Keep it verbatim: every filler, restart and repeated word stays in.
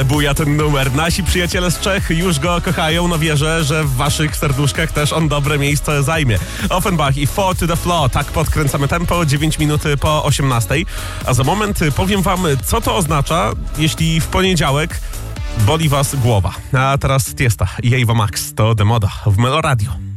Buja ten numer. Nasi przyjaciele z Czech już go kochają. No wierzę, że w waszych serduszkach też on dobre miejsce zajmie. Offenbach i Four to the Floor. Tak podkręcamy tempo. dziewięć minut po osiemnastej. A za moment powiem wam, co to oznacza, jeśli w poniedziałek boli was głowa. A teraz Tiesta i Ava Max to Demoda w Melo Radio.